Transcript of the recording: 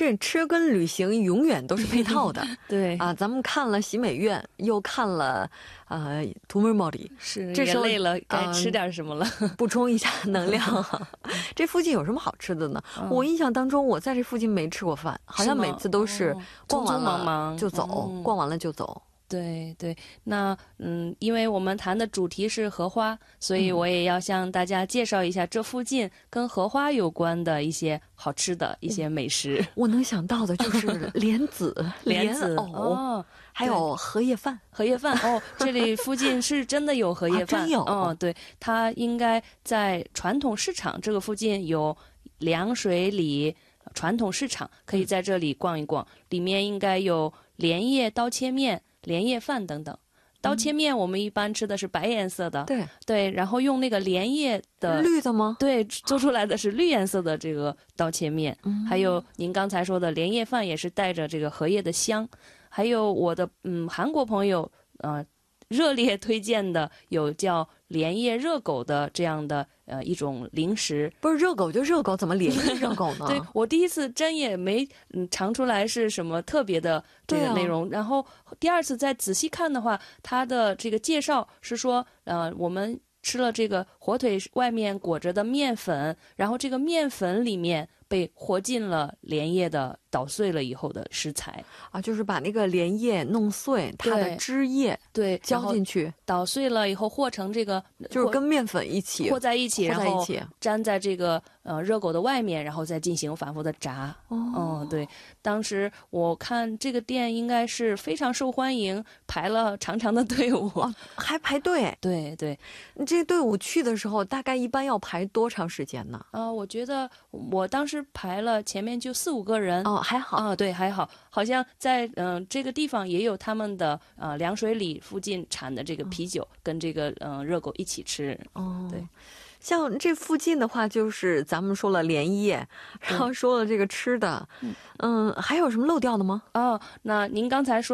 这吃跟旅行永远都是配套的。 对啊，咱们看了喜美院，又看了图门茂里， 是这时候也累了，该吃点什么了。 补充一下能量。这附近有什么好吃的呢？我印象当中我在这附近没吃过饭，好像每次都是逛完了就走，逛完了就走。 对对，那因为我们谈的主题是荷花，所以我也要向大家介绍一下这附近跟荷花有关的一些好吃的一些美食。 我能想到的就是莲子、莲藕，还有荷叶饭。 荷叶饭哦，这里附近是真的有荷叶饭， 真有。 对，它应该在传统市场这个附近有凉水里传统市场，可以在这里逛一逛，里面应该有莲叶刀切面、莲叶饭等等。刀切面我们一般吃的是白颜色的，对，然后用那个莲叶的绿的吗？ 对，做出来的是绿颜色的这个刀切面。还有您刚才说的莲叶饭也是带着这个荷叶的香。还有我的韩国朋友热烈推荐的有叫莲叶热狗的这样的一种零食。 不是热狗就热狗，怎么莲叶热狗呢？ 对，我第一次真也没尝出来是什么特别的这个内容，然后第二次再仔细看的话，它的这个介绍是说我们吃了这个火腿外面裹着的面粉，然后这个面粉里面被和进了莲叶的捣碎了以后的食材啊，就是把那个莲叶弄碎，它的汁液对浇进去， 捣碎了以后和成这个， 就是跟面粉一起和在一起，然后粘在这个热狗的外面，然后再进行反复的炸。对，当时我看这个店应该是非常受欢迎，排了长长的队伍， 还排队。 对对， 这队伍去的时候大概一般要排多长时间呢？ 我觉得我当时排了前面就4-5个人。 还好对，还好，好像在这个地方也有他们的凉水里附近产的这个啤酒，跟这个热狗一起吃。对。 像这附近的话，就是咱们说了莲叶，然后说了这个吃的，还有什么漏掉的吗？ 那您刚才说